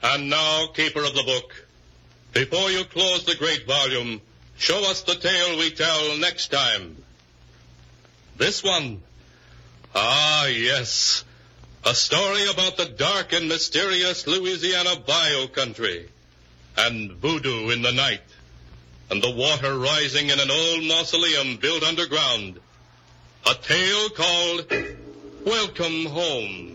And now, keeper of the book, before you close the great volume, show us the tale we tell next time. This one. Ah, yes. A story about the dark and mysterious Louisiana Bayou country, and voodoo in the night, and the water rising in an old mausoleum built underground. A tale called Welcome Home.